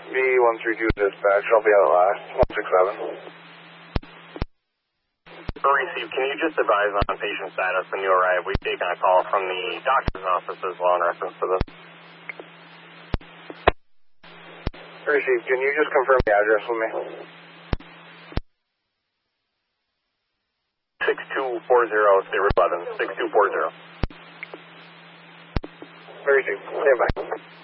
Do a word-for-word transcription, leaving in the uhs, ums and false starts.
B one three two dispatch, I'll be out last, one six seven. Receive, can you just advise on patient status when you arrive? We've taken a call from the doctor's office as well in reference to this. Receive, can you just confirm the address with me? six two four zero, zero eleven, six two four zero. Receive, stand by.